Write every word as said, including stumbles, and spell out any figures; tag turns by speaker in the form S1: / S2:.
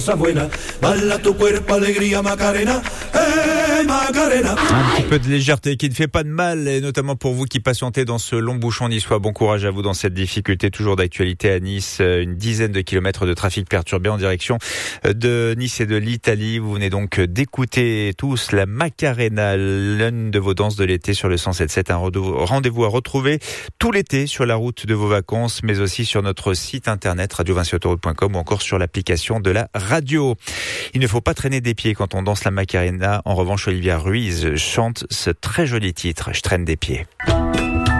S1: Buena, balla tu cuerpo, alegría, Macarena, hey Macarena.
S2: Un petit peu de légèreté qui ne fait pas de mal, et notamment pour vous qui patientez dans ce long bouchon niçois. Bon courage à vous dans cette difficulté, toujours d'actualité à Nice. Une dizaine de kilomètres de trafic perturbé en direction de Nice et de l'Italie. Vous venez donc d'écouter tous la Macarena, l'une de vos danses de l'été sur le cent sept sept. Un rendez-vous à retrouver tout l'été sur la route de vos vacances, mais aussi sur notre site internet radio vinci autoroute point com ou encore sur l'application de la radio. Il ne faut pas traîner des pieds quand on danse la Macarena. En revanche, Olivia Ruiz chante ce très joli titre, Je traîne des pieds.